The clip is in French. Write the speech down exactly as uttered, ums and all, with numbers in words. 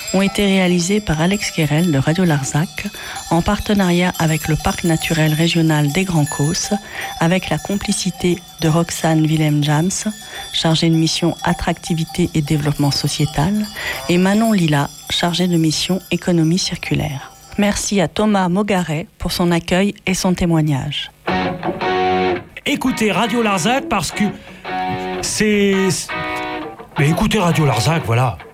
ont été réalisés par Alex Querel de Radio Larzac en partenariat avec le Parc naturel régional des Grands Causses, avec la complicité de Roxane Willem-Jams, chargée de mission attractivité et développement sociétal, et Manon Lila, chargée de mission économie circulaire. Merci à Thomas Mogaret pour son accueil et son témoignage. Écoutez Radio Larzac parce que c'est... Mais écoutez Radio Larzac, voilà.